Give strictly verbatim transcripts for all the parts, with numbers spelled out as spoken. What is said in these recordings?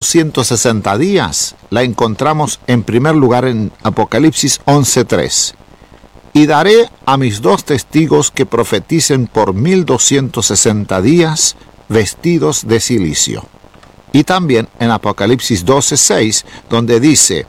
ciento sesenta días la encontramos en primer lugar en Apocalipsis once tres. Y daré a mis dos testigos que profeticen por mil doscientos sesenta días vestidos de cilicio. Y también en Apocalipsis doce seis, donde dice: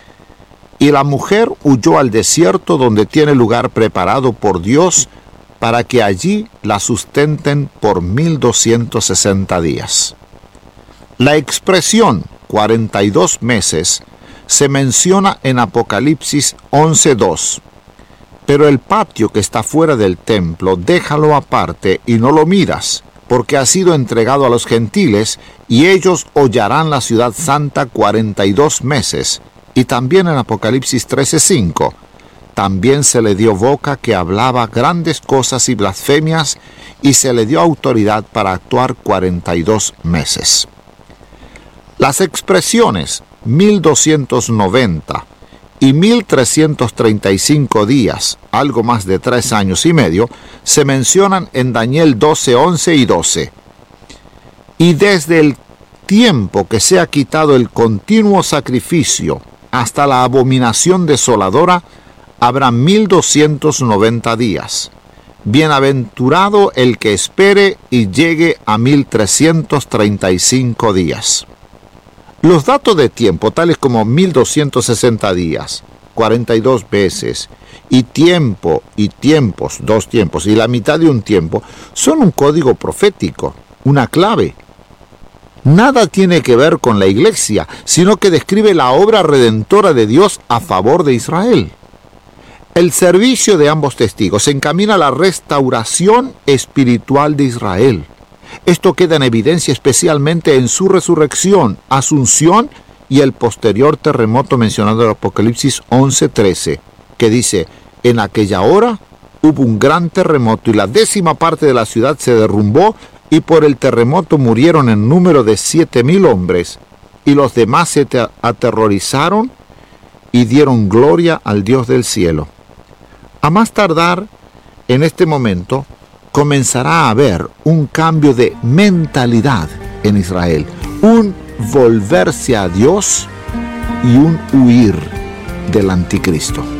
y la mujer huyó al desierto donde tiene lugar preparado por Dios para que allí la sustenten por mil doscientos sesenta días. La expresión cuarenta y dos meses se menciona en Apocalipsis once dos. Pero el patio que está fuera del templo, déjalo aparte y no lo miras, porque ha sido entregado a los gentiles, y ellos hollarán la ciudad santa cuarenta y dos meses. Y también en Apocalipsis trece cinco, también se le dio boca que hablaba grandes cosas y blasfemias, y se le dio autoridad para actuar cuarenta y dos meses. Las expresiones mil doscientos noventa y mil trescientos treinta y cinco días, algo más de tres años y medio, se mencionan en Daniel doce once y doce. Y desde el tiempo que se ha quitado el continuo sacrificio hasta la abominación desoladora, habrá mil doscientos noventa días. Bienaventurado el que espere y llegue a mil trescientos treinta y cinco días. Los datos de tiempo, tales como mil doscientos sesenta días, cuarenta y dos veces, y tiempo y tiempos, dos tiempos, y la mitad de un tiempo, son un código profético, una clave. Nada tiene que ver con la iglesia, sino que describe la obra redentora de Dios a favor de Israel. El servicio de ambos testigos se encamina a la restauración espiritual de Israel. Esto queda en evidencia especialmente en su resurrección, asunción y el posterior terremoto mencionado en Apocalipsis once trece, que dice: en aquella hora hubo un gran terremoto y la décima parte de la ciudad se derrumbó, y por el terremoto murieron en número de siete mil hombres, y los demás se aterrorizaron y dieron gloria al Dios del cielo. A más tardar, en este momento, comenzará a haber un cambio de mentalidad en Israel, un volverse a Dios y un huir del anticristo.